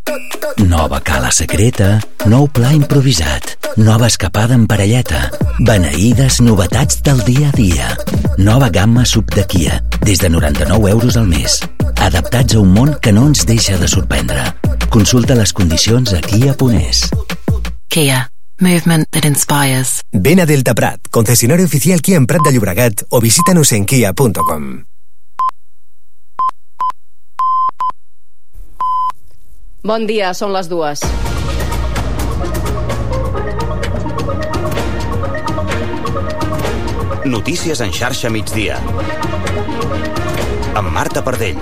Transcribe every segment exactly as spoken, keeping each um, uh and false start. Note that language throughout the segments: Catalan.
Nova cala secreta, nou pla improvisat, nova escapada en parelleta, beneïdes novetats del dia a dia. Nova gamma sub de Kia, des de noranta-nou euros al mes. Adaptats a un món que no ens deixa de sorprendre. Consulta les condicions a kia punt es. Kia. Movement that inspires. Ven a Delta Prat, concesionario oficial Kia en Prat de Llobregat, o visítanos en kia punto com. Bon dia, són les dues. Notícies en xarxa migdia. Amb Marta Pardell.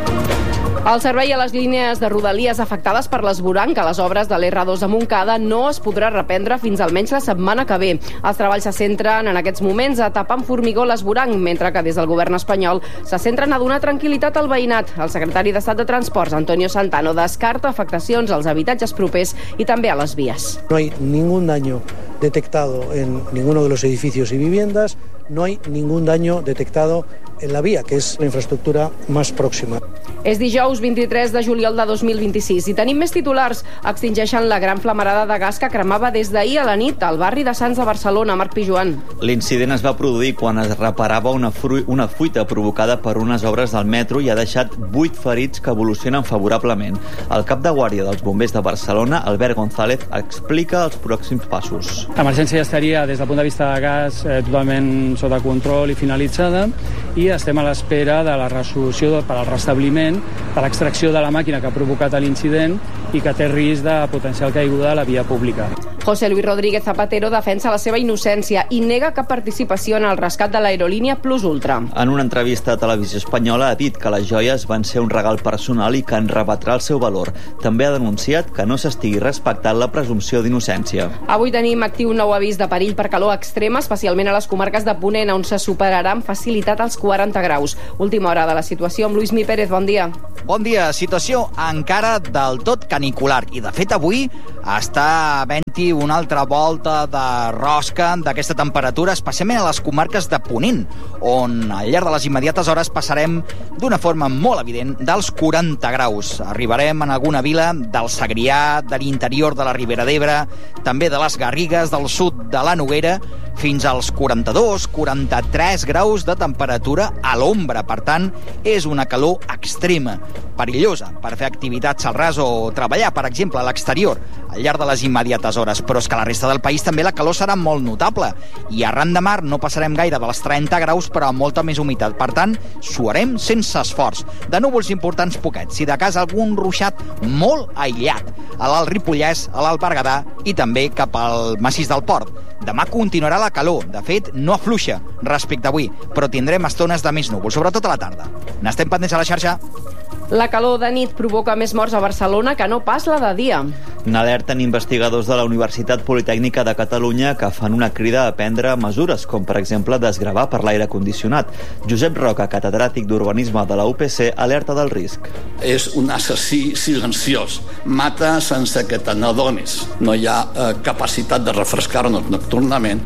El servei a les línies de Rodalies afectades per l'esvoranc a les obres de l'erre dos a Montcada no es podrà reprendre fins almenys la setmana que ve. Els treballs se centren en aquests moments a tapar amb formigó l'esvoranc, mentre que des del govern espanyol se centren a donar tranquil·litat al veïnat. El secretari d'Estat de Transports, Antonio Santano, descarta afectacions als habitatges propers i també a les vies. No hay ningún daño detectado en ninguno de los edificios y viviendas, no hay ningún daño detectado en la vía, que es la infraestructura más próxima. És dijous vint-i-tres de juliol de dos mil vint-i-sis i tenim més titulars. Extingeixen la gran flamarada de gas que cremava des d'ahir a la nit al barri de Sants de Barcelona. Marc Pijuan. L'incident es va produir quan es reparava una, fru- una fuita provocada per unes obres del metro i ha deixat vuit ferits que evolucionen favorablement. El cap de guàrdia dels bombers de Barcelona, Albert González, explica els pròxims passos. L'emergència ja estaria, des del punt de vista de gas, eh, totalment sota control i finalitzada, i estem a l'espera de la resolució per al restabliment de l'extracció de la màquina que ha provocat l'incident i que té risc de potencial caiguda a la via pública. José Luis Rodríguez Zapatero defensa la seva innocència i nega cap participació en el rescat de l'aerolínia Plus Ultra. En una entrevista a Televisió Espanyola ha dit que les joies van ser un regal personal i que en rebatrà el seu valor. També ha denunciat que no s'estigui respectant la presumpció d'innocència. Avui tenim actiu un nou avís de perill per calor extrema, especialment a les comarques de Ponent, on se superarà amb facilitat els quaranta graus. Última hora de la situació amb Lluís Mi Pérez. Bon dia. Bon dia. Situació encara del tot canicular. I, de fet, avui està havent-hi una altra volta de rosca d'aquesta temperatura, especialment a les comarques de Ponent, on al llarg de les immediates hores passarem d'una forma molt evident dels quaranta graus. Arribarem en alguna vila del Segrià, de l'interior de la Ribera d'Ebre, també de les Garrigues, del sud de la Noguera, fins als quaranta-dos quaranta-tres graus de temperatura a l'ombra. Per tant, és una calor extrema, perillosa per fer activitats al ras o treballar, per exemple, a l'exterior, al llarg de les immediates hores. Però és que a la resta del país també la calor serà molt notable i arran de mar no passarem gaire dels trenta graus, però amb molta més humitat. Per tant, suarem sense esforç. De núvols importants poquets, si de cas algun ruixat molt aïllat a l'Alt Ripollès, a l'Alt Berguedà i també cap al massís del Port. Demà continuarà la calor. De fet, no afluixa respecte a avui, però tindrem estones de més núvols, sobretot a la tarda. N'estem pendents a la xarxa. La calor de nit provoca més morts a Barcelona que no pas la de dia. N'alerten investigadors de la Universitat Politècnica de Catalunya que fan una crida a prendre mesures, com per exemple desgravar per l'aire condicionat. Josep Roca, catedràtic d'Urbanisme de la U P C, alerta del risc. És un assassí silenciós. Mata sense que te n'adonis. No hi ha eh, capacitat de refrescar-nos nocturnament.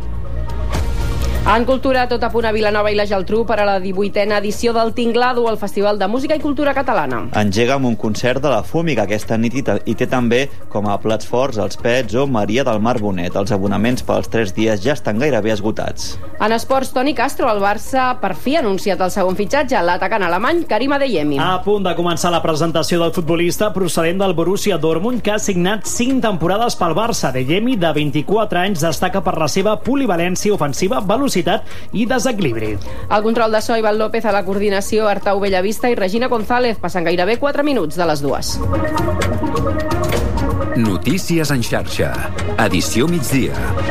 En cultura, tot a punt a Vilanova i la Geltrú per a la divuitena edició del Tinglado, el Festival de Música i Cultura Catalana. Engega amb un concert de la Fúmiga aquesta nit i té també com a plats forts els Pets o Maria del Mar Bonet. Els abonaments pels tres dies ja estan gairebé esgotats. En esports, Toni Castro, el Barça per fi ha anunciat el segon fitxatge, l'atacant alemany Karim Adeyemi. A punt de començar la presentació del futbolista procedent del Borussia Dortmund, que ha signat cinc temporades pel Barça. Adeyemi, de vint-i-quatre anys, destaca per la seva polivalència ofensiva, velocitat i desequilibri. El control de so, Ivan López, a la coordinació, Artau Bellavista i Regina González. Passen gairebé quatre minuts de les dues. Notícies en xarxa. Edició migdia.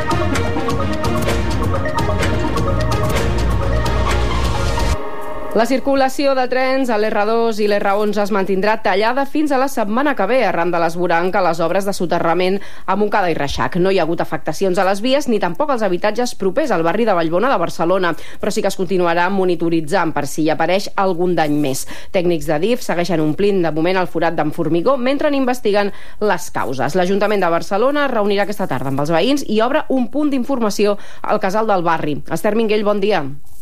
La circulació de trens a l'erre dos i l'erre onze es mantindrà tallada fins a la setmana que ve, arran de l'esvoranc a les obres de soterrament a Montcada i Reixac. No hi ha hagut afectacions a les vies ni tampoc als habitatges propers al barri de Vallbona de Barcelona, però sí que es continuarà monitoritzant per si hi apareix algun dany més. Tècnics de D I F segueixen omplint de moment el forat d'en formigó mentre n'investiguen les causes. L'Ajuntament de Barcelona es reunirà aquesta tarda amb els veïns i obre un punt d'informació al casal del barri. Esther Minguell, bon dia.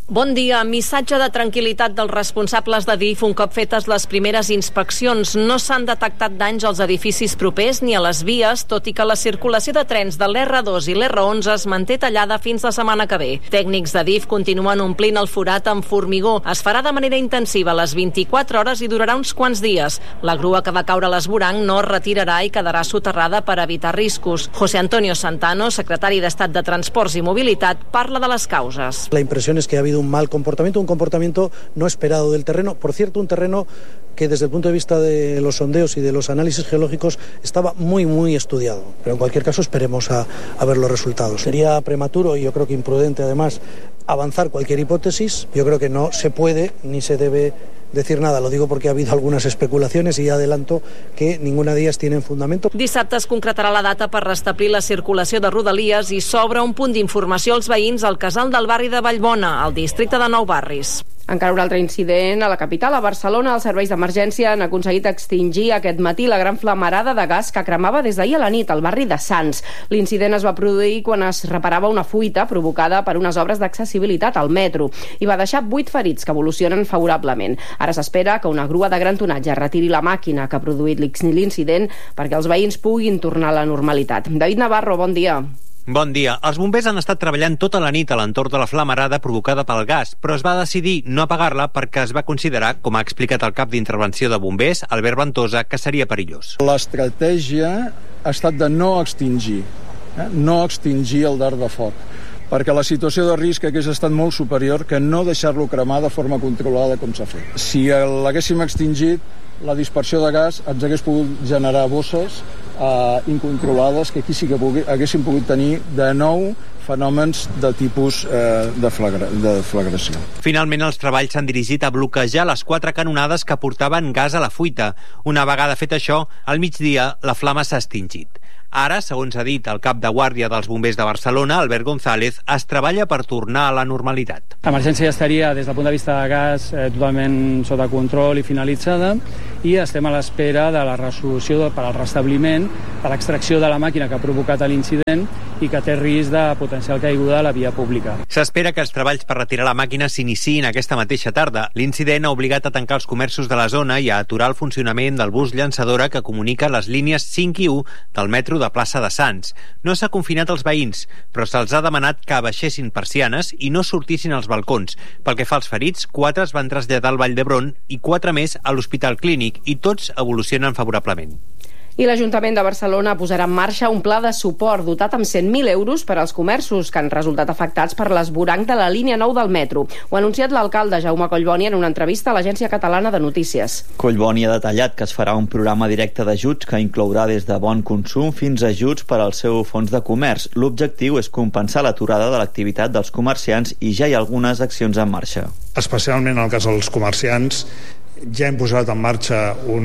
Bon dia. Missatge de tranquil·litat dels responsables de D I F un cop fetes les primeres inspeccions. No s'han detectat danys als edificis propers ni a les vies, tot i que la circulació de trens de l'erre dos i l'erre onze es manté tallada fins la setmana que ve. Tècnics de D I F continuen omplint el forat amb formigó. Es farà de manera intensiva a les vint-i-quatre hores i durarà uns quants dies. La grua que va caure a l'esvoranc no es retirarà i quedarà soterrada per evitar riscos. José Antonio Santano, secretari d'Estat de Transports i Mobilitat, parla de les causes. La impresión es que ha habido un mal comportamiento, un comportamiento no esperado del terreno. Por cierto, un terreno que desde el punto de vista de los sondeos y de los análisis geológicos estaba muy, muy estudiado. Pero en cualquier caso esperemos a, a ver los resultados. Sería prematuro y yo creo que imprudente además avanzar cualquier hipótesis. Yo creo que no se puede ni se debe decir nada, lo digo porque ha habido algunas especulaciones y ya adelanto que ninguna de ellas tienen fundamento. Dissabte es concretarà la data per restablir la circulació de Rodalies i s'obre un punt d'informació als veïns al casal del barri de Vallbona, al districte de Nou Barris. Encara un altre incident a la capital, a Barcelona. Els serveis d'emergència han aconseguit extingir aquest matí la gran flamarada de gas que cremava des d'ahir a la nit al barri de Sants. L'incident es va produir quan es reparava una fuita provocada per unes obres d'accessibilitat al metro i va deixar vuit ferits que evolucionen favorablement. Ara s'espera que una grua de gran tonatge retiri la màquina que ha produït l'incident perquè els veïns puguin tornar a la normalitat. David Navarro, bon dia. Bon dia. Els bombers han estat treballant tota la nit a l'entorn de la flamarada provocada pel gas, però es va decidir no apagar-la perquè es va considerar, com ha explicat el cap d'intervenció de bombers, Albert Ventosa, que seria perillós. L'estratègia ha estat de no extingir, eh? no extingir el dard de foc, perquè la situació de risc hagués estat molt superior que no deixar-lo cremar de forma controlada com s'ha fet. Si l'haguéssim extingit, la dispersió de gas ens hagués pogut generar bosses eh, incontrolades que aquí sí que pugui, haguéssim pogut tenir de nou fenòmens de tipus eh, de, flagra, de flagració. Finalment, els treballs s'han dirigit a bloquejar les quatre canonades que portaven gas a la fuita. Una vegada fet això, al migdia la flama s'ha extingit. Ara, segons ha dit el cap de guàrdia dels bombers de Barcelona, Albert González, es treballa per tornar a la normalitat. L'emergència ja estaria, des del punt de vista de gas, eh, totalment sota control i finalitzada, i estem a l'espera de la resolució de, per al restabliment, per l'extracció de la màquina que ha provocat l'incident i que té risc de potencial caiguda a la via pública. S'espera que els treballs per retirar la màquina s'iniciïn aquesta mateixa tarda. L'incident ha obligat a tancar els comerços de la zona i a aturar el funcionament del bus llançadora que comunica les línies cinc i u del metro de plaça de Sants. No s'ha confinat els veïns, però se'ls ha demanat que abaixessin persianes i no sortissin als balcons. Pel que fa als ferits, quatre es van traslladar al Vall d'Hebron i quatre més a l'Hospital Clínic, i tots evolucionen favorablement. I l'Ajuntament de Barcelona posarà en marxa un pla de suport dotat amb cent mil euros per als comerços que han resultat afectats per l'esvoranc de la línia nou del metro. Ho ha anunciat l'alcalde Jaume Collboni en una entrevista a l'Agència Catalana de Notícies. Collboni ha detallat que es farà un programa directe d'ajuts que inclourà des de bon consum fins a ajuts per al seu fons de comerç. L'objectiu és compensar l'aturada de l'activitat dels comerciants i ja hi ha algunes accions en marxa. Especialment en el cas dels comerciants, ja hem posat en marxa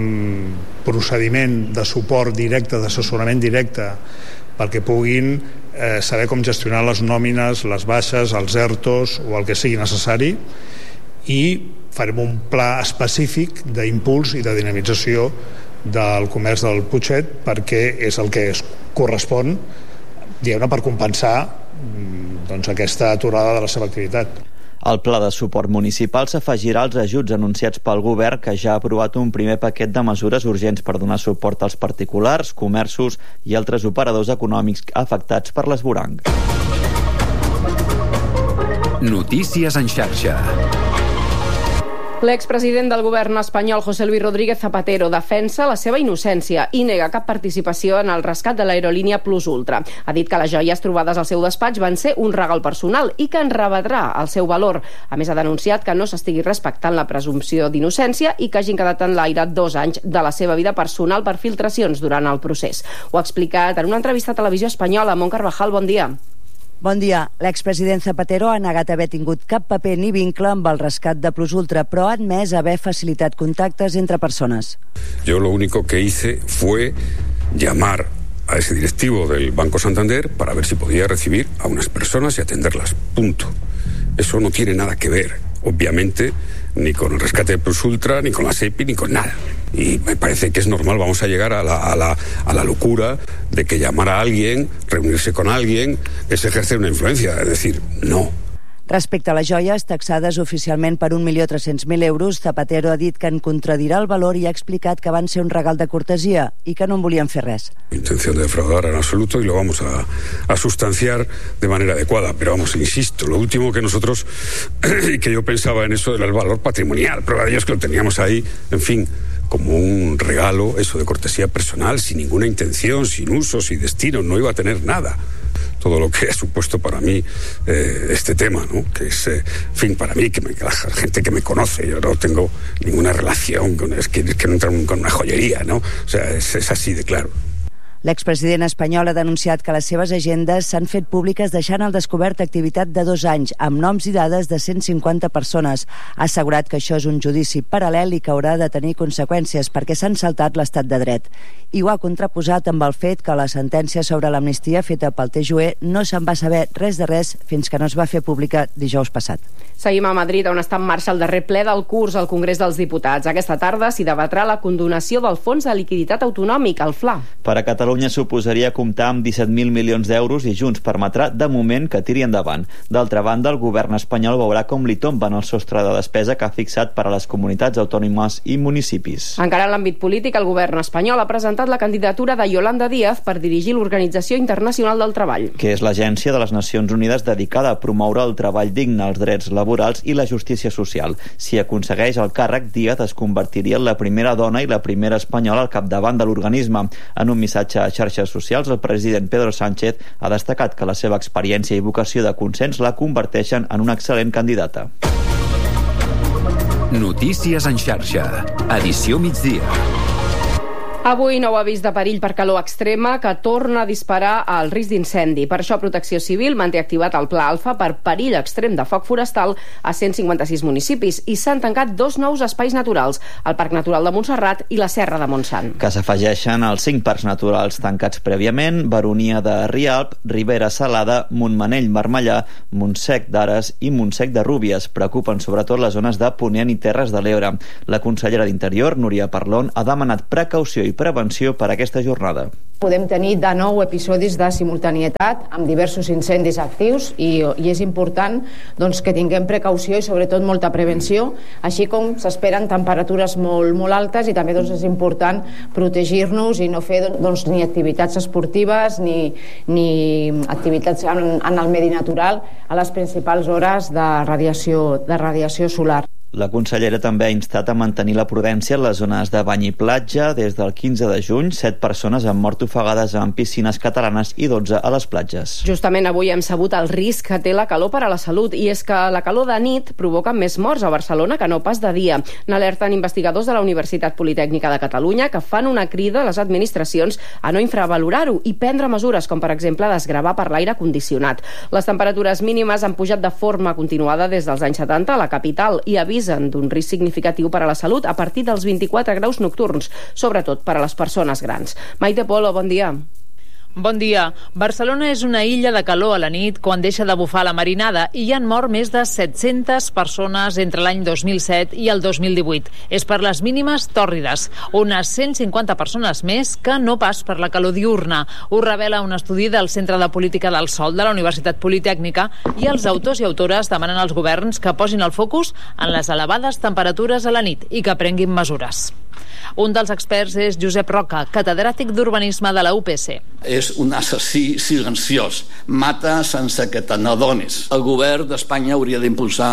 un procediment de suport directe, d'assessorament directe, perquè puguin eh, saber com gestionar les nòmines, les baixes, els ertos o el que sigui necessari, i farem un pla específic d'impuls i de dinamització del comerç del Putxet, perquè és el que es correspon, diguem-ne, per compensar doncs, aquesta aturada de la seva activitat. El pla de suport municipal s'afegirà als ajuts anunciats pel govern, que ja ha aprovat un primer paquet de mesures urgents per donar suport als particulars, comerços i altres operadors econòmics afectats per l'esvoranc. Notícies en xarxa. L'expresident del govern espanyol, José Luis Rodríguez Zapatero, defensa la seva innocència i nega cap participació en el rescat de l'aerolínia Plus Ultra. Ha dit que les joies trobades al seu despatx van ser un regal personal i que en rebatrà el seu valor. A més, ha denunciat que no s'estigui respectant la presumpció d'innocència i que hagin quedat en l'aire dos anys de la seva vida personal per filtracions durant el procés. Ho ha explicat en una entrevista a Televisió Espanyola. Mont Carvajal, bon dia. Bon dia. L'expresident Zapatero ha negat haver tingut cap paper ni vincle amb el rescat de Plus Ultra, però ha admès haver facilitat contactes entre persones. Yo lo único que hice fue llamar a ese directivo del Banco Santander para ver si podía recibir a unas personas y atenderlas. Punto. Eso no tiene nada que ver, obviamente, ni con el rescate de Plus Ultra, ni con la SEPI, ni con nada. Y me parece que es normal, vamos a llegar a la, a la, a la locura de que llamar a alguien, reunirse con alguien, es ejercer una influencia, es decir, no. Respecte a les joies, taxades oficialment per un milió tres-cents mil euros, Zapatero ha dit que en contradirà el valor i ha explicat que van ser un regal de cortesia i que no en volien fer res. Intención de defraudar en absoluto y lo vamos a, a sustanciar de manera adecuada. Pero vamos, insisto, lo último que nosotros, y que yo pensaba en eso era el valor patrimonial. Prueba de ello es que lo teníamos ahí, en fin, como un regalo, eso de cortesía personal, sin ninguna intención, sin uso, sin destino, no iba a tener nada. Todo lo que ha supuesto para mí eh, este tema, ¿no? Que es, eh, en fin, para mí, que me, la gente que me conoce, yo no tengo ninguna relación con, es que, es que no entro con una joyería, ¿no? O sea, es, es así de claro. L'expresident espanyol ha denunciat que les seves agendes s'han fet públiques deixant al descobert activitat de dos anys, amb noms i dades de cent cinquanta persones. Ha assegurat que això és un judici paral·lel i que haurà de tenir conseqüències perquè s'han saltat l'estat de dret. I ho ha contraposat amb el fet que la sentència sobre l'amnistia feta pel T J U E no se'n va saber res de res fins que no es va fer pública dijous passat. Seguim a Madrid, on està en marxa el darrer ple del curs al Congrés dels Diputats. Aquesta tarda s'hi debatrà la condonació del Fons de Liquiditat Autonòmic, el F L A. Per a Catalunya suposaria comptar amb disset mil milions d'euros i Junts permetrà, de moment, que tiri endavant. D'altra banda, el govern espanyol veurà com li tomben el sostre de despesa que ha fixat per a les comunitats autònomes i municipis. Encara en l'àmbit polític, el govern espanyol ha presentat la candidatura de Yolanda Díaz per dirigir l'Organització Internacional del Treball, que és l'agència de les Nacions Unides dedicada a promoure el treball digne, els drets laborals i la justícia social. Si aconsegueix el càrrec, Díaz es convertiria en la primera dona i la primera espanyola al capdavant de l'organisme. En un missatge a xarxes socials, el president Pedro Sánchez ha destacat que la seva experiència i vocació de consens la converteixen en una excel·lent candidata. Notícies en xarxa. Edició migdia. Avui nou avís de perill per calor extrema que torna a disparar el risc d'incendi. Per això Protecció Civil manté activat el Pla Alfa per perill extrem de foc forestal a cent cinquanta-sis municipis i s'han tancat dos nous espais naturals, el Parc Natural de Montserrat i la Serra de Montsant. Que s'afegeixen als cinc parcs naturals tancats prèviament: Baronia de Rialp, Ribera Salada, Montmanell Marmellà, Montsec d'Ares i Montsec de Rúbies. Preocupen sobretot les zones de Ponent i Terres de l'Ebre. La consellera d'Interior, Núria Parlon, ha demanat precaució i prevenció per a aquesta jornada. Podem tenir de nou episodis de simultanietat amb diversos incendis actius i, i és important doncs, que tinguem precaució i sobretot molta prevenció, així com s'esperen temperatures molt, molt altes i també doncs, és important protegir-nos i no fer doncs, ni activitats esportives ni, ni activitats en, en el medi natural a les principals hores de radiació, de radiació solar. La consellera també ha instat a mantenir la prudència en les zones de bany i platja. Des del quinze de juny, set persones han mort ofegades en piscines catalanes i dotze a les platges. Justament avui hem sabut el risc que té la calor per a la salut, i és que la calor de nit provoca més morts a Barcelona que no pas de dia. N'alerten investigadors de la Universitat Politècnica de Catalunya que fan una crida a les administracions a no infravalorar-ho i prendre mesures com, per exemple, desgravar per l'aire condicionat. Les temperatures mínimes han pujat de forma continuada des dels anys setanta a la capital i avisen d'un risc significatiu per a la salut a partir dels vint-i-quatre graus nocturns, sobretot per a les persones grans. Maite Polo, bon dia. Bon dia. Barcelona és una illa de calor a la nit quan deixa de bufar la marinada i hi han mort més de set-centes persones entre l'any dos mil set i el dos mil divuit. És per les mínimes tòrrides, unes cent cinquanta persones més que no pas per la calor diurna. Ho revela un estudi del Centre de Política del Sol de la Universitat Politècnica i els autors i autores demanen als governs que posin el focus en les elevades temperatures a la nit i que prenguin mesures. Un dels experts és Josep Roca, catedràtic d'Urbanisme de la U P C. És un assassí silenciós. Mata sense que te n'adonis. El govern d'Espanya hauria d'impulsar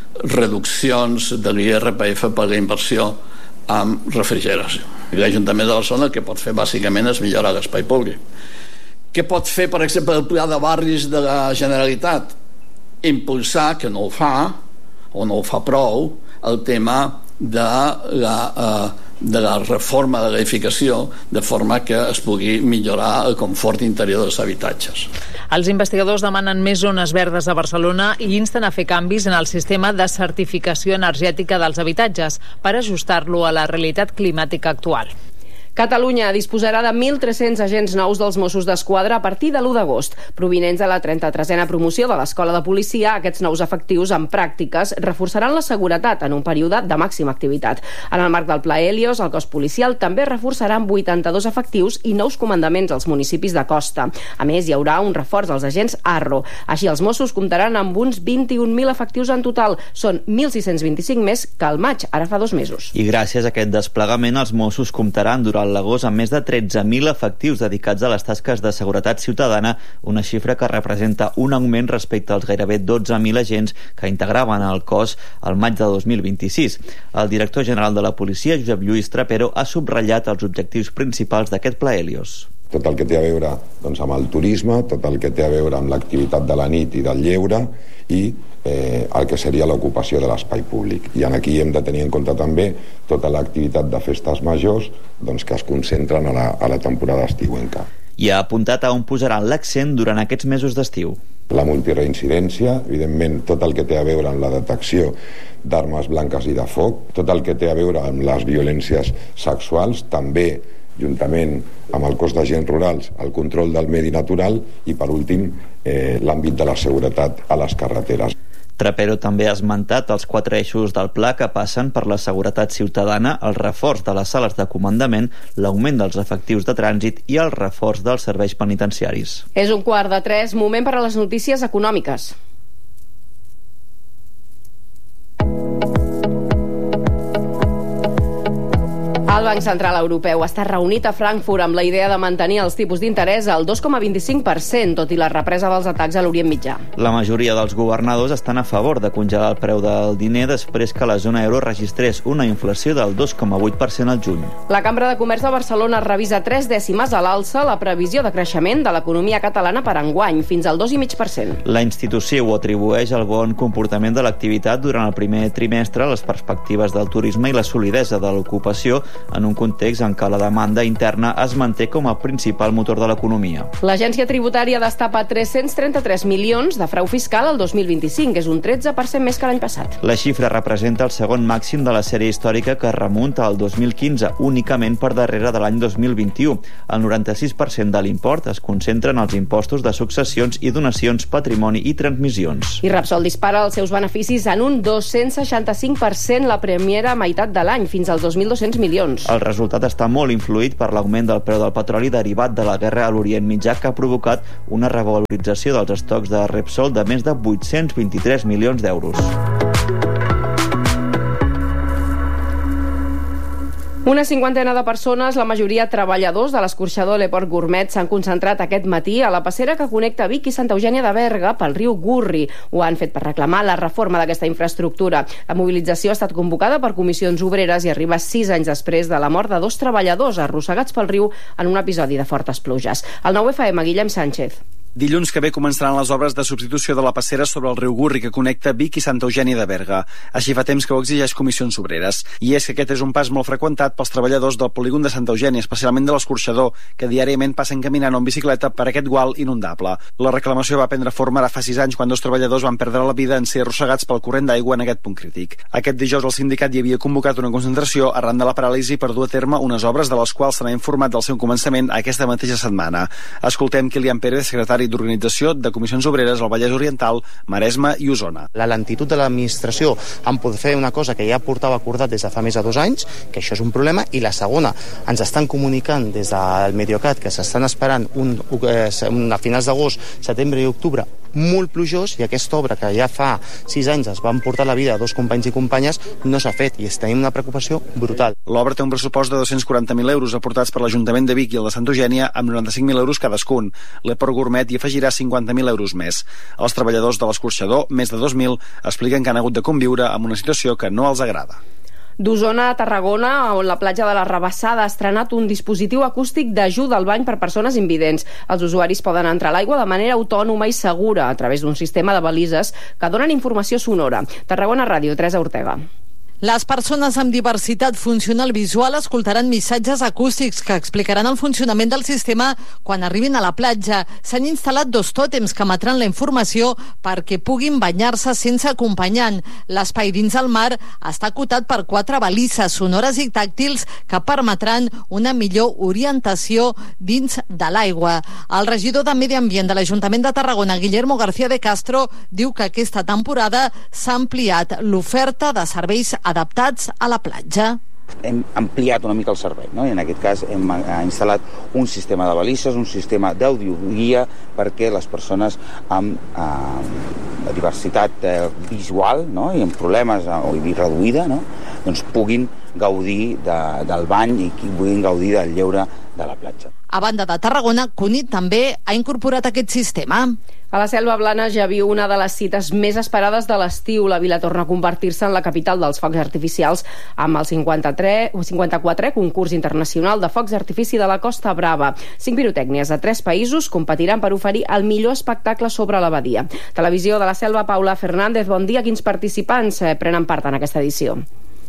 reduccions de l'I R P F per la inversió en refrigeració. L'Ajuntament de Barcelona el que pot fer bàsicament és millorar l'espai públic. Què pot fer, per exemple, el Pla de Barris de la Generalitat? Impulsar, que no ho fa, o no ho fa prou, el tema de la, eh, de la reforma de l'edificació de forma que es pugui millorar el confort interior dels habitatges. Els investigadors demanen més zones verdes a Barcelona i insten a fer canvis en el sistema de certificació energètica dels habitatges per ajustar-lo a la realitat climàtica actual. Catalunya disposarà de mil tres-cents agents nous dels Mossos d'Esquadra a partir de l'u d'agost. Provinents de la trenta-tresena promoció de l'Escola de Policia, aquests nous efectius en pràctiques reforçaran la seguretat en un període de màxima activitat. En el marc del Pla Helios, el cos policial també reforçarà amb vuitanta-dos efectius i nous comandaments als municipis de costa. A més, hi haurà un reforç als agents Arro. Així, els Mossos comptaran amb uns vint-i-un mil efectius en total. Són mil sis-cents vint-i-cinc més que al maig, ara fa dos mesos. I gràcies a aquest desplegament, els Mossos comptaran durant l'agost amb més de tretze mil efectius dedicats a les tasques de seguretat ciutadana, una xifra que representa un augment respecte als gairebé dotze mil agents que integraven el cos al maig de dos mil vint-i-sis. El director general de la policia, Josep Lluís Trapero, ha subratllat els objectius principals d'aquest Pla Helios. Tot el que té a veure doncs, amb el turisme, tot el que té a veure amb l'activitat de la nit i del lleure i eh, el que seria l'ocupació de l'espai públic. I aquí hem de tenir en compte també tota l'activitat de festes majors doncs, que es concentren a la, a la temporada estiuenca. I ha apuntat a on posaran l'accent durant aquests mesos d'estiu. La multireincidència, evidentment tot el que té a veure amb la detecció d'armes blanques i de foc, tot el que té a veure amb les violències sexuals, també juntament amb el cos d'agents rurals, el control del medi natural i, per últim, eh, l'àmbit de la seguretat a les carreteres. Trapero també ha esmentat els quatre eixos del pla que passen per la seguretat ciutadana, el reforç de les sales de comandament, l'augment dels efectius de trànsit i el reforç dels serveis penitenciaris. És un quart de tres, moment per a les notícies econòmiques. El Banc Central Europeu està reunit a Frankfurt amb la idea de mantenir els tipus d'interès al dos coma vint-i-cinc per cent, tot i la represa dels atacs a l'Orient Mitjà. La majoria dels governadors estan a favor de congelar el preu del diner després que la zona euro registrés una inflació del dos coma vuit per cent al juny. La Cambra de Comerç de Barcelona revisa tres dècimes a l'alça la previsió de creixement de l'economia catalana per enguany, fins al dos coma cinc per cent. La institució ho atribueix al bon comportament de l'activitat durant el primer trimestre, les perspectives del turisme i la solidesa de l'ocupació en un context en què la demanda interna es manté com a principal motor de l'economia. L'Agència Tributària destapa tres-cents trenta-tres milions de frau fiscal al dos mil vint-i-cinc, és un tretze per cent més que l'any passat. La xifra representa el segon màxim de la sèrie històrica que remunta al dos mil quinze, únicament per darrere de l'any dos mil vint-i-u. El noranta-sis per cent de l'import es concentra en els impostos de successions i donacions, patrimoni i transmissions. I Repsol dispara els seus beneficis en un dos-cents seixanta-cinc per cent la primera meitat de l'any, fins als dos mil dos-cents milions. El resultat està molt influït per l'augment del preu del petroli derivat de la guerra a l'Orient Mitjà, que ha provocat una revalorització dels estocs de Repsol de més de vuit-cents vint-i-tres milions d'euros. Una cinquantena de persones, la majoria treballadors de l'escorxador Le Port Gourmet, s'han concentrat aquest matí a la passera que connecta Vic i Santa Eugènia de Berga pel riu Gurri. Ho han fet per reclamar la reforma d'aquesta infraestructura. La mobilització ha estat convocada per comissions obreres i arriba sis anys després de la mort de dos treballadors arrossegats pel riu en un episodi de fortes pluges. El nou F M, Guillem Sánchez. Dilluns que ve començaran les obres de substitució de la passera sobre el riu Gurri que connecta Vic i Santa Eugènia de Berga. Així fa temps que ho exigeix Comissions Obreres. I és que aquest és un pas molt freqüentat pels treballadors del polígon de Santa Eugènia, especialment de l'escorxador, que diàriament passen caminant o en bicicleta per aquest gual inundable. La reclamació va prendre forma ara fa sis anys quan dos treballadors van perdre la vida en ser arrossegats pel corrent d'aigua en aquest punt crític. Aquest dijous el sindicat hi havia convocat una concentració arran de la paràlisi per dur a terme unes obres de les quals se n'ha informat del seu començament aquesta mateixa setmana. Escoltem Kilian Pérez, secretari d'Organització de Comissions Obreres al Vallès Oriental, Maresme i Osona. La lentitud de l'administració en poder fer una cosa que ja portava acordat des de fa més de dos anys, que això és un problema, i la segona, ens estan comunicant des del Mediocat que s'estan esperant un, un, a finals d'agost, setembre i octubre molt plujós, i aquesta obra que ja fa sis anys es van portar la vida a dos companys i companyes no s'ha fet, i tenim una preocupació brutal. L'obra té un pressupost de dos-cents quaranta mil euros aportats per l'Ajuntament de Vic i el de Santa Eugènia amb noranta-cinc mil euros cadascun. Le Port Gourmet hi afegirà cinquanta mil euros més. Els treballadors de l'escorxador, més de dos mil, expliquen que han hagut de conviure amb una situació que no els agrada. D'Osona a Tarragona, on la platja de la Rabassada ha estrenat un dispositiu acústic d'ajuda al bany per persones invidents. Els usuaris poden entrar a l'aigua de manera autònoma i segura a través d'un sistema de balises que donen informació sonora. Tarragona Ràdio, Teresa Ortega. Les persones amb diversitat funcional visual escoltaran missatges acústics que explicaran el funcionament del sistema quan arribin a la platja. S'han instal·lat dos tòtems que emetran la informació perquè puguin banyar-se sense acompanyant. L'espai dins el mar està acotat per quatre balisses sonores i tàctils que permetran una millor orientació dins de l'aigua. El regidor de Medi Ambient de l'Ajuntament de Tarragona, Guillermo García de Castro, diu que aquesta temporada s'ha ampliat l'oferta de serveis adaptats a la platja. Hem ampliat una mica el servei, no? I en aquest cas hem instal·lat un sistema de balisses, un sistema d'audioguia perquè les persones amb eh, diversitat eh, visual, no? I amb problemes o eh, reduïda, no? Doncs puguin gaudir de, del bany i puguin gaudir del lleure de la platja. A banda de Tarragona, Cunit també ha incorporat aquest sistema. A la Selva Blana ja viu una de les cites més esperades de l'estiu. La vila torna a convertir-se en la capital dels focs artificials amb el cinquanta-quatrè concurs internacional de focs d'artifici de la Costa Brava. Cinc pirotècnies de tres països competiran per oferir el millor espectacle sobre la badia. Televisió de la Selva, Paula Fernández, bon dia. Quins participants eh, prenen part en aquesta edició?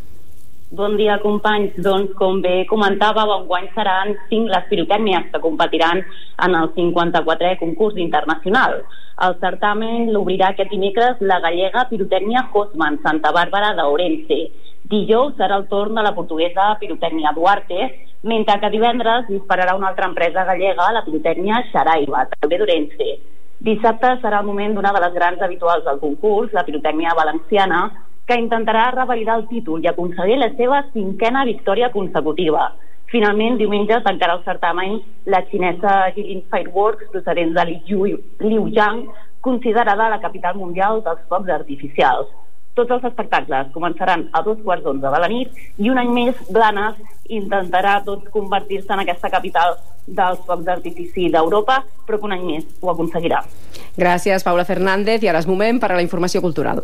Bon dia, companys. Doncs, com bé comentàveu, enguany seran cinc les pirotècnies que competiran en el cinquanta-quatrè concurs internacional. El certamen l'obrirà aquest dimecres la gallega pirotècnia Hosman, Santa Bàrbara d'Ourense. Dijous serà el torn de la portuguesa pirotècnia Duarte, mentre que divendres dispararà una altra empresa gallega, la pirotècnia Xaraiva, també d'Ourense. Dissabte serà el moment d'una de les grans habituals del concurs, la pirotècnia valenciana, que intentarà revalidar el títol i aconseguir la seva cinquena victòria consecutiva. Finalment, diumenge tancarà el certamen la xinesa Jilin Fireworks, procedent de Liujiang, considerada la capital mundial dels focs artificials. Tots els espectacles començaran a dos quarts d'onze de la nit i un any més Blanes intentarà doncs, convertir-se en aquesta capital dels focs d'artifici d'Europa, però que un any més ho aconseguirà. Gràcies, Paula Fernández. I ara és moment per a la informació cultural.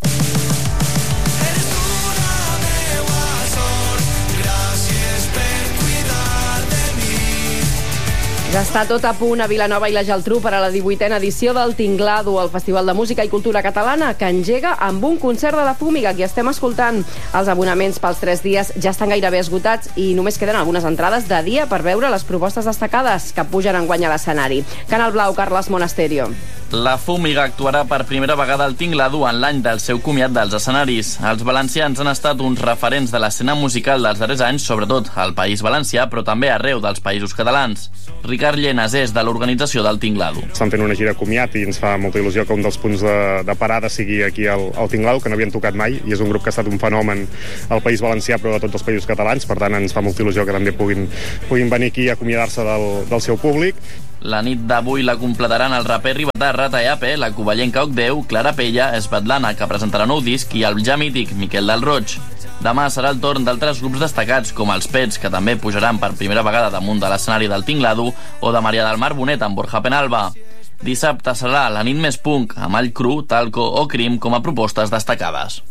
Ja està tot a punt a Vilanova i la Geltrú per a la divuitena edició del Tinglado, el Festival de Música i Cultura Catalana, que engega amb un concert de la Fúmiga, que estem escoltant. Els abonaments pels tres dies ja estan gairebé esgotats i només queden algunes entrades de dia per veure les propostes destacades que pugen enguany a l'escenari. Canal Blau, Carles Monasterio. La Fúmiga actuarà per primera vegada al Tinglado en l'any del seu comiat dels escenaris. Els valencians han estat uns referents de l'escena musical dels darrers anys, sobretot al País Valencià, però també arreu dels països catalans. Ricard Llenas és de l'organització del Tinglado. Estan fent una gira comiat i ens fa molta il·lusió que un dels punts de, de parada sigui aquí al, al Tinglado, que no havien tocat mai, i és un grup que ha estat un fenomen al País Valencià, però de tots els països catalans. Per tant, ens fa molta il·lusió que també puguin, puguin venir aquí a acomiadar-se del, del seu públic. La nit d'avui la completaran el raper ribetà Rata Yape, la covellenca Ocdeu, Clara Pella, Svetlana, que presentarà nou disc, i el ja mític Miquel del Roig. Demà serà el torn d'altres grups destacats, com els Pets, que també pujaran per primera vegada damunt de l'escenari del Tinglado, o de Maria del Mar Bonet amb Borja Penalba. Dissabte serà la nit més punk, amb All Cru, Talco o Crim com a propostes destacades.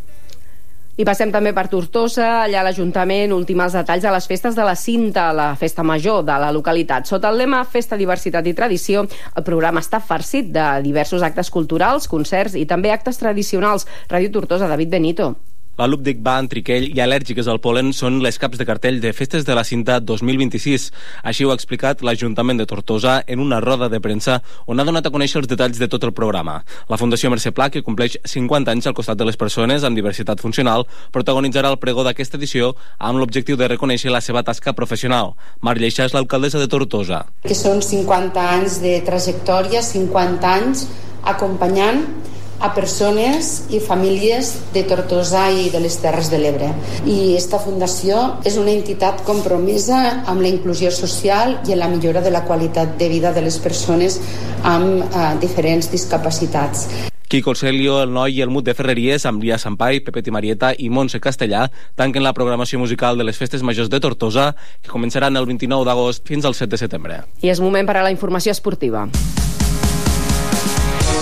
I passem també per Tortosa. Allà l'Ajuntament ultima els detalls de les festes de la Cinta, la festa major de la localitat. Sota el lema Festa, Diversitat i Tradició, el programa està farcit de diversos actes culturals, concerts i també actes tradicionals. Ràdio Tortosa, David Benito. L'Alup d'Icban, Triquell i al·lèrgiques al pol·len són les caps de cartell de Festes de la Cinta dos mil vint-i-sis. Així ho ha explicat l'Ajuntament de Tortosa en una roda de premsa on ha donat a conèixer els detalls de tot el programa. La Fundació Mercè Pla, que compleix cinquanta anys al costat de les persones amb diversitat funcional, protagonitzarà el pregó d'aquesta edició amb l'objectiu de reconèixer la seva tasca professional. Mar Lleixa és l'alcaldessa de Tortosa. Que són cinquanta anys de trajectòria, cinquanta anys acompanyant a persones i famílies de Tortosa i de les Terres de l'Ebre. I esta fundació és una entitat compromesa amb la inclusió social i en la millora de la qualitat de vida de les persones amb eh, diferents discapacitats. Quico Celio, el Noi i el Mut de Ferreries, amb Lia Sampai, Pepet i Marieta i Montse Castellà, tanquen la programació musical de les Festes Majors de Tortosa, que començaran el vint-i-nou d'agost fins al set de setembre. I és moment per a la informació esportiva.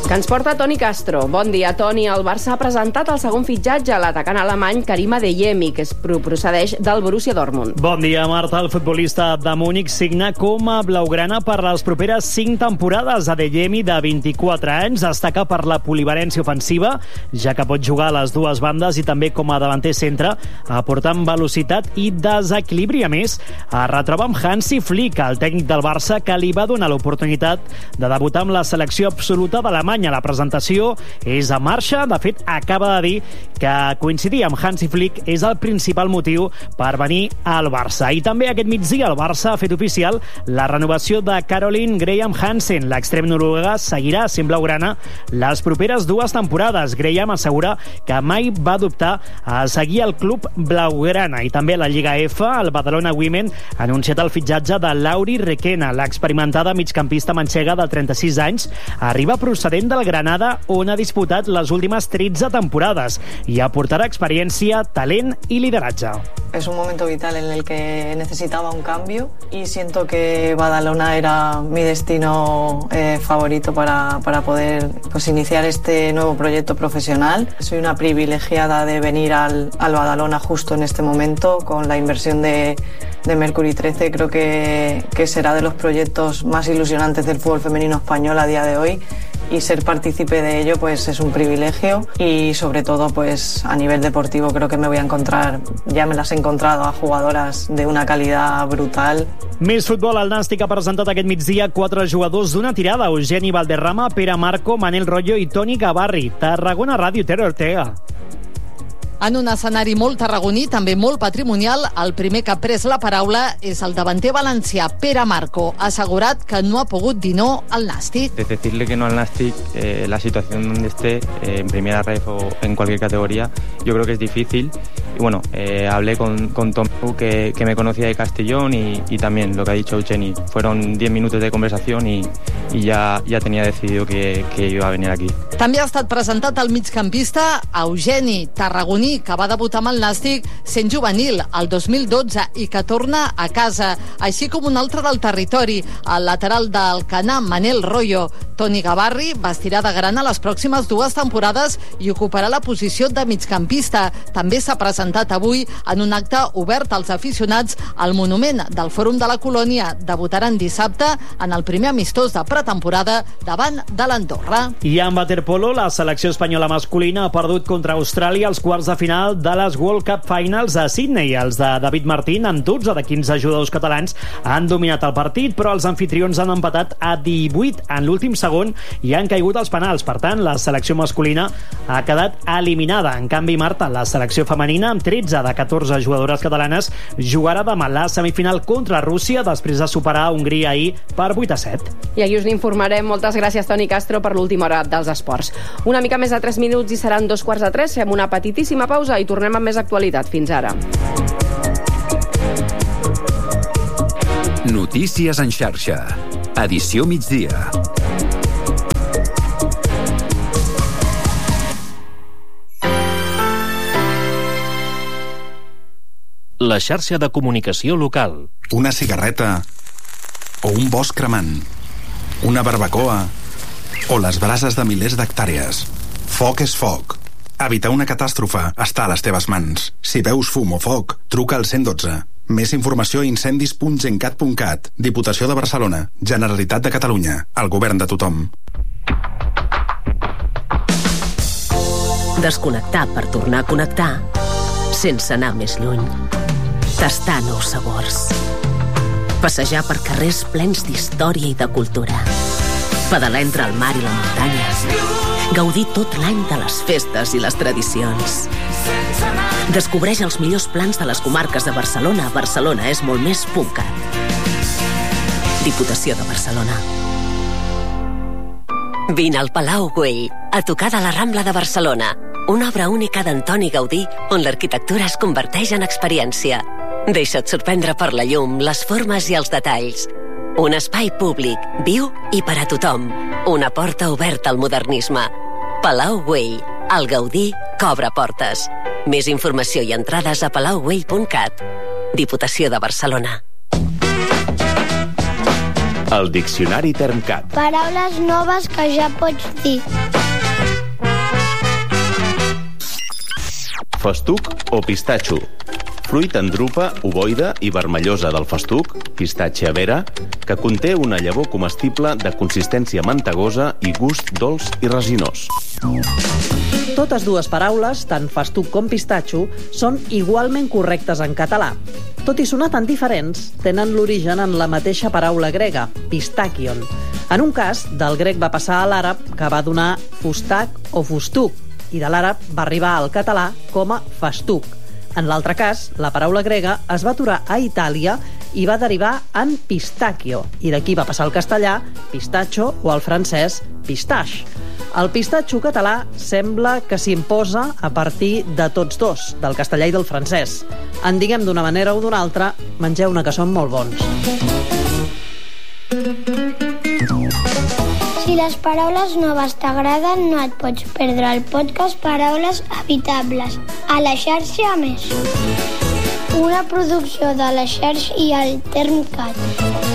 Que ens porta Toni Castro. Bon dia, Toni. El Barça ha presentat el segon fitxatge a l'atacant alemany Karim Adeyemi, que es procedeix del Borussia Dortmund. Bon dia, Marta. El futbolista de Múnich signa com a blaugrana per les properes cinc temporades. Adeyemi, de vint-i-quatre anys, destaca per la polivalència ofensiva, ja que pot jugar a les dues bandes i també com a davanter centre, aportant velocitat i desequilibri. A més, es retroba amb Hansi Flick, el tècnic del Barça, que li va donar l'oportunitat de debutar amb la selecció absoluta d'Alemanya. La presentació és a marxa. De fet, acaba de dir que coincidir amb Hansi Flick és el principal motiu per venir al Barça. I també aquest migdia el Barça ha fet oficial la renovació de Caroline Graham Hansen. L'extrem noruega seguirà sent blaugrana les properes dues temporades. Graham assegura que mai va dubtar a seguir el club blaugrana. I també la Lliga F, el Badalona Women ha anunciat el fitxatge de Lauri Requena. L'experimentada migcampista manxega de trenta-sis anys arriba procedent del Granada, on ha disputat les últimes tretze temporades i aportarà experiència, talent y liderazgo. Es un momento vital en el que necesitaba un cambio y siento que Badalona era mi destino eh, favorito para, para poder pues, iniciar este nuevo proyecto profesional. Soy una privilegiada de venir al, al Badalona justo en este momento con la inversión de, de Mercury trece. Creo que, que será de los proyectos más ilusionantes del fútbol femenino español a día de hoy. Y ser partícipe de ello pues es un privilegio y sobre todo pues a nivel deportivo creo que me voy a encontrar, ya me las he encontrado a jugadoras de una calidad brutal. Més futbol. El Nàstic ha presentat aquest migdia quatre jugadors d'una tirada: Eugeni Valderrama, Pere Marco, Manel Royo i Toni Gavarri. Tarragona Ràdio, Tere Ortega. En un escenari molt tarragoní, també molt patrimonial, el primer que ha pres la paraula és el davanter valencià Pere Marco. Ha assegurat que no ha pogut dir no al Nàstic. De decirle que no al Nàstic, eh, la situación donde esté, eh, en primera red o en cualquier categoría, yo creo que es difícil. Y bueno, eh, hablé con, con Tom, que, que me conocía de Castellón, y, y también lo que ha dicho Eugeni. Fueron diez minutos de conversación y, y ya, ya tenía decidido que, que iba a venir aquí. També ha estat presentat el migcampista Eugeni, tarragoní, que va debutar amb el Nàstic sent juvenil el dos mil dotze i que torna a casa, així com un altre del territori, el lateral del Canà, Manel Royo. Toni Gavarri vestirà de grana les pròximes dues temporades i ocuparà la posició de migcampista. També s'ha presentat avui en un acte obert als aficionats al monument del Fòrum de la Colònia. Debutaran dissabte en el primer amistós de pretemporada davant de l'Andorra. I en waterpolo, la selecció espanyola masculina ha perdut contra Austràlia als quarts de final de les World Cup Finals a Sydney. Els de David Martín, amb dotze de quinze jugadors catalans, han dominat el partit, però els anfitrions han empatat a divuit en l'últim segon i han caigut els penals. Per tant, la selecció masculina ha quedat eliminada. En canvi, Marta, la selecció femenina, amb tretze de catorze jugadores catalanes, jugarà demà la semifinal contra Rússia després de superar Hongria ahir per vuit a set. I ahir us n'informarem. Moltes gràcies, Toni Castro, per l'última hora dels esports. Una mica més de tres minuts i seran dos quarts de tres. Fem una petitíssima pausa i tornem amb més actualitat. Fins ara. Notícies en xarxa. Edició migdia. La xarxa de comunicació local. Una cigarreta o un bosc cremant, una barbacoa o les brases de milers d'hectàrees. Foc és foc. Evitar una catàstrofe està a les teves mans. Si veus fum o foc, truca al cent dotze. Més informació a incendis punt gencat punt cat. Diputació de Barcelona. Generalitat de Catalunya. El govern de tothom. Desconnectar per tornar a connectar sense anar més lluny. Tastar nous sabors. Passejar per carrers plens d'història i de cultura. Pedalar entre el mar i la muntanya. Gaudir tot l'any de les festes i les tradicions. Descobreix els millors plans de les comarques de Barcelona a Barcelona és molt més punt cat. Diputació de Barcelona. Vine al Palau Güell, a tocar de la Rambla de Barcelona. Una obra única d'Antoni Gaudí on l'arquitectura es converteix en experiència. Deixa't sorprendre per la llum, les formes i els detalls. Un espai públic, viu i per a tothom. Una porta oberta al modernisme. Palau Güell, el Gaudí cobra portes. Més informació i entrades a palau güell punt cat. Diputació de Barcelona. El Diccionari Termcat. Paraules noves que ja pots dir. Festuc o pistatxo. Fruit en drupa ovoide i vermellosa del festuc, pistatge vera, que conté una llavor comestible de consistència mantegosa i gust dolç i resinós. Totes dues paraules, tant festuc com pistatxo, són igualment correctes en català. Tot i sonar tan diferents, tenen l'origen en la mateixa paraula grega, pistachion. En un cas, del grec va passar a l'àrab, que va donar fustac o fustuc, i de l'àrab va arribar al català com a festuc. En l'altre cas, la paraula grega es va aturar a Itàlia i va derivar en pistacchio, i d'aquí va passar al castellà pistatxo o al francès pistache. El pistatxo català sembla que s'imposa a partir de tots dos, del castellà i del francès. En diguem d'una manera o d'una altra, mengeu-ne que són molt bons. Si les paraules noves t'agraden, no et pots perdre el podcast Paraules Habitables a la xarxa Més. Una producció de la xarxa i el Termcat.